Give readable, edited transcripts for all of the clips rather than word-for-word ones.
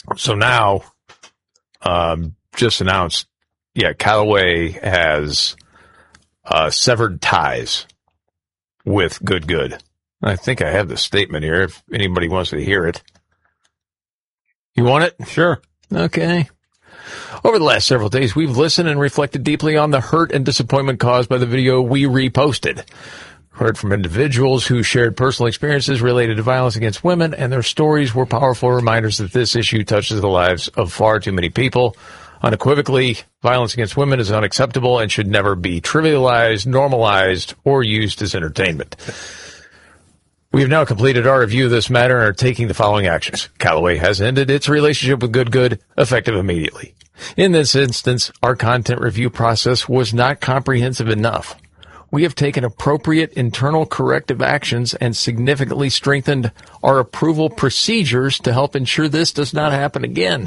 So now, just announced, Callaway has severed ties with Good. I think I have the statement here if anybody wants to hear it. You want it? Sure. Okay. Over the last several days, we've listened and reflected deeply on the hurt and disappointment caused by the video we reposted. Heard from individuals who shared personal experiences related to violence against women, and their stories were powerful reminders that this issue touches the lives of far too many people. Unequivocally, violence against women is unacceptable and should never be trivialized, normalized, or used as entertainment. We have now completed our review of this matter and are taking the following actions. Callaway has ended its relationship with Good, effective immediately. In this instance, our content review process was not comprehensive enough. We have taken appropriate internal corrective actions and significantly strengthened our approval procedures to help ensure this does not happen again.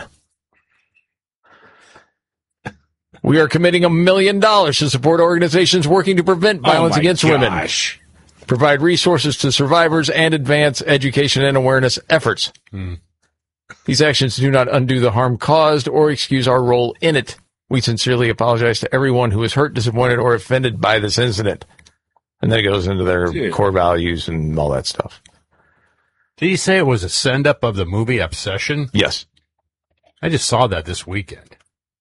We are committing $1 million to support organizations working to prevent violence against women, provide resources to survivors, and advance education and awareness efforts. These actions do not undo the harm caused or excuse our role in it. We sincerely apologize to everyone who was hurt, disappointed, or offended by this incident. And then it goes into their core values and all that stuff. Did he say it was a send-up of the movie Obsession? Yes. I just saw that this weekend.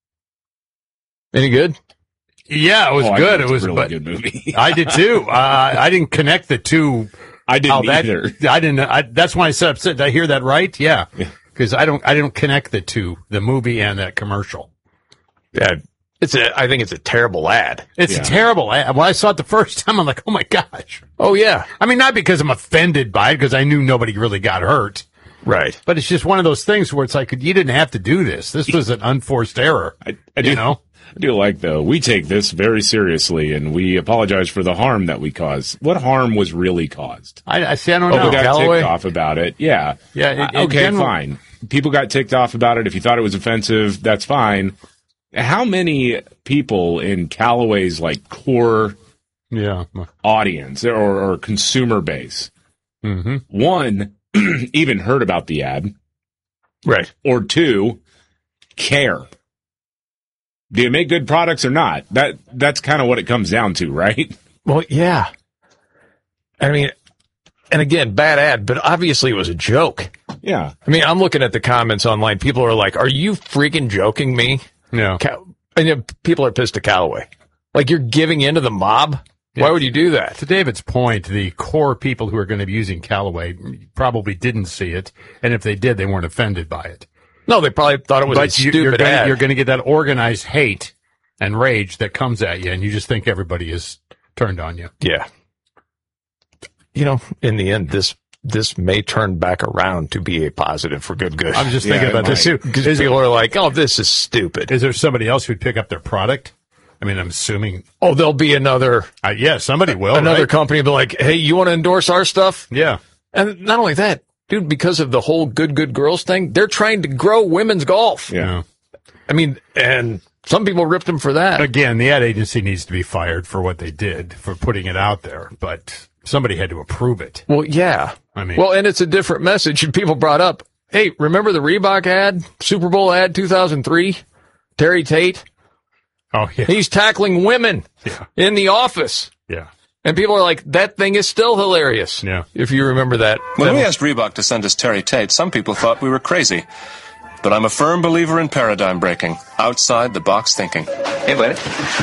Any good? Yeah, it was good. It was a really good movie. I did too. I didn't connect the two. I didn't either. I didn't. That's why I said upset. Did I hear that right? Yeah. Because I don't connect the two, the movie and that commercial. Yeah. I think it's a terrible ad. It's a terrible ad. When I saw it the first time, I'm like, oh my gosh. Oh yeah. I mean, not because I'm offended by it, because I knew nobody really got hurt. Right. But it's just one of those things where it's like, you didn't have to do this. This was an unforced error. I do like, though, we take this very seriously, and we apologize for the harm that we caused. What harm was really caused? I don't know. People got ticked off about it. Yeah. Yeah. Okay, fine. People got ticked off about it. If you thought it was offensive, that's fine. How many people in Callaway's, core audience or consumer base, one, even heard about the ad? Right. Or two, care? Do you make good products or not? That's kind of what it comes down to, right? Well, yeah. I mean, and again, bad ad, but obviously it was a joke. Yeah. I mean, I'm looking at the comments online. People are like, are you freaking joking me? No. And people are pissed at Callaway. Like, you're giving in to the mob? Yeah. Why would you do that? To David's point, the core people who are going to be using Callaway probably didn't see it. And if they did, they weren't offended by it. No, they probably thought it was a stupid ad. You're going to get that organized hate and rage that comes at you, and you just think everybody is turned on you. Yeah. You know, in the end, this may turn back around to be a positive for Good. I'm just thinking about this too. Because people are like, oh, this is stupid. Is there somebody else who'd pick up their product? I mean, I'm assuming. Oh, there'll be another. Somebody will. Another company will be like, hey, you want to endorse our stuff? Yeah. And not only that, dude, because of the whole good girls thing, they're trying to grow women's golf. Yeah. I mean, and some people ripped them for that. Again, the ad agency needs to be fired for what they did, for putting it out there. But somebody had to approve it. Well, yeah. I mean, and it's a different message. And people brought up, hey, remember the Reebok ad, Super Bowl ad 2003? Terry Tate? Oh, yeah. He's tackling women in the office. Yeah. And people are like, that thing is still hilarious. Yeah. If you remember that. When we asked Reebok to send us Terry Tate, some people thought we were crazy. But I'm a firm believer in paradigm breaking, outside the box thinking. Hey, buddy.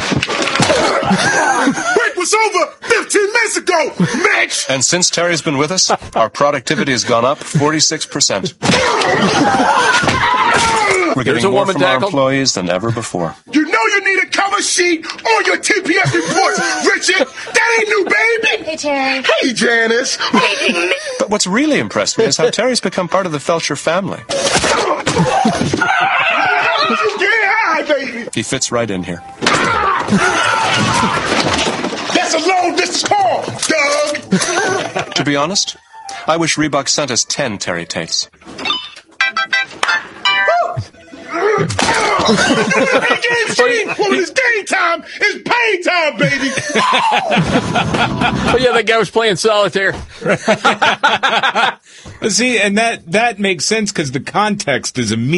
Break was over 15 minutes ago, Mitch! And since Terry's been with us, our productivity has gone up 46%. We're getting more from our employees than ever before. You know you need a cover sheet on your TPS reports, Richard! That ain't new, baby! Hey, Terry. Hey, Janice! But what's really impressed me is how Terry's become part of the Felcher family. Yeah, hi, baby! He fits right in here. That's a long-distance call, Doug! To be honest, I wish Reebok sent us 10 Terry Tates. When it's game time, it's pain time, baby. Oh yeah, that guy was playing solitaire. See, and that makes sense because the context is immediate.